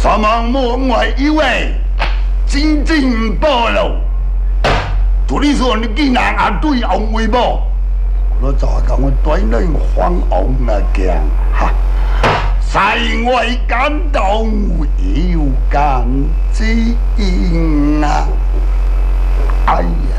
什么莫外以为真正暴露？就你说你竟然还对王威宝，我早讲我对人黄王那讲哈，在外感动有感情啊！哎呀，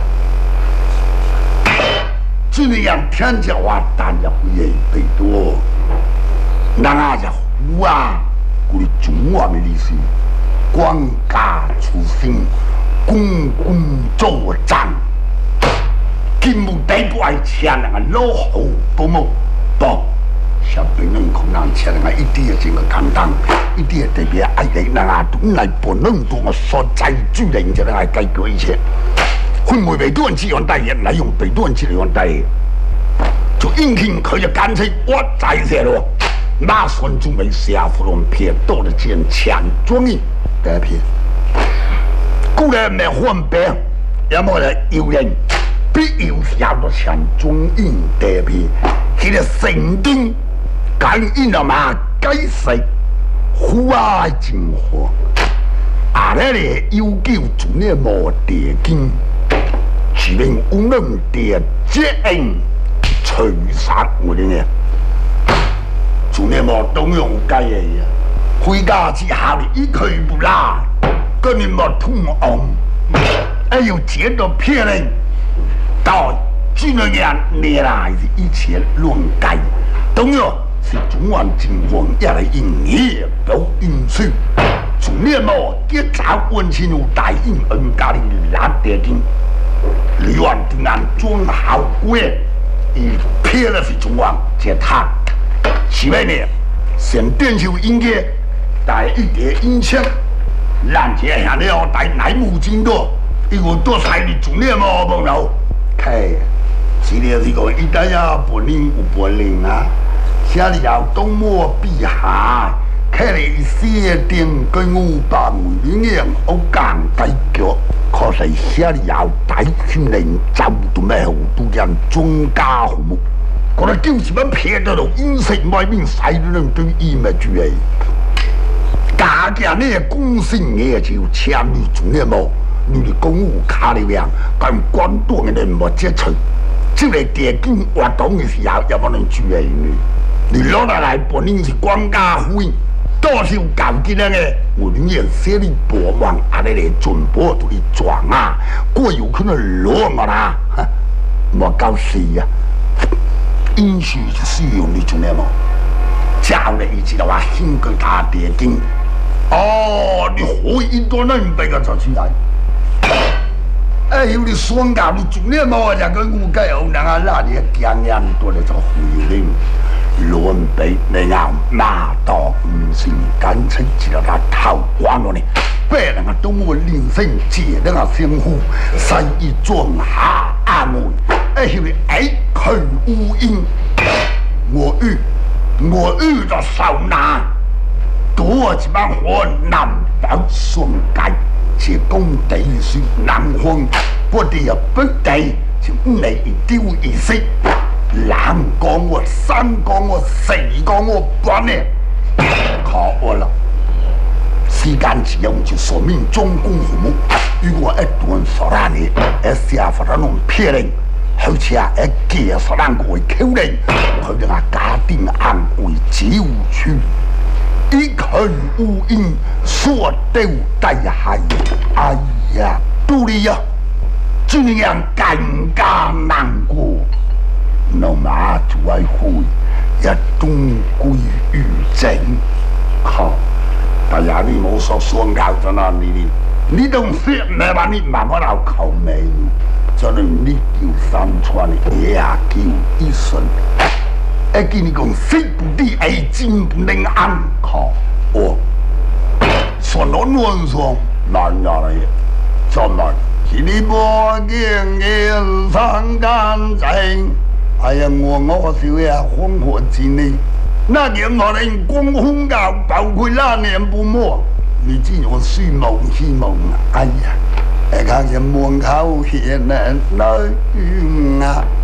这样天家话单也会被多，那就胡啊！我的中华的历史，官家出身，公公作战，根本得不爱钱那个老虎不木不，小兵人可能钱那个一点这个简单，一点特别爱的那个东来不能多么所在主人就来解决一切，混为北段资源代言来用北段资源代言，就应聘可以干脆我在这咯。那孙中为下芙蓉片多的见强壮意该片，固然没换白，要么呢有人必有下多强壮意得片，他的神经感应了嘛该死，户外进货，啊那里有救主呢没得劲，只能无能的接应摧杀我的呢。主念莫动用该的呀，回家之后你一去不来，跟你莫通红，还有接着骗人，到这样年来的一切乱改，动用是中央政府也来营业有因素，主念莫结杂温情有大应恩家的难得经，李万定安装好贵，以骗的是中央接他。是为呢，先电秀音乐带一碟音响，让这下了带乃木经多，一个多彩的主念么不了。开，是了这个一代呀不灵有不灵啊，下里要东莫碧海，开了一些电跟我把每年我讲大脚，可是下里要带训练走都没有都讲专家项目。我哋就是乜撇到度，饮食外面使人对伊咪住诶。家家呢公司嘢就签你做咩冇？你哋公务卡里边，咁关多嘅人冇接触，即系电经活动嘅时候，有冇人住诶？你攞来本身是官家会，多少搞啲咧？我宁愿写你博望，阿你嚟转播都嚟撞啊！过有可能攞我啦，冇搞事啊！因需使用你做咩冇？教你一知道话，先跟他点经。哦，你可以多能俾个做出来。哎，有你双教你做咩冇？就个误解有人啊，那你经验多嚟做回应。乱俾你咬马到唔是干脆只他偷光了呢。别人啊，动物灵性借人啊相互，生意装下阿门。哎，因为哎，佢无因，我遇到受难，多一班河南北顺街，是工地是南方，我哋又北地就你一丢一色，南讲我，三讲我，四讲我，半呢，靠我了。时间只用就说明中共父母，如果一段说那里，一下发那种骗人。而且啊，一介绍咱个口令，佢哋啊家庭安慰照处，一佢无因所丢大海。哎呀，杜丽呀，这样更加难过。老妈就爱会一终归于正，好，但係你冇所雙教咗啦，你都唔識咩話？你慢慢流口味。就能你叫三川也叫一生，一見你講死不地愛真不能安靠哦，說論論說難呀嚟，真係你波見人生乾淨，哎呀我少呀紅火之呢，那年我哋光空教包括那年不沒，你知我希望哎呀。看见門口顯人來啊！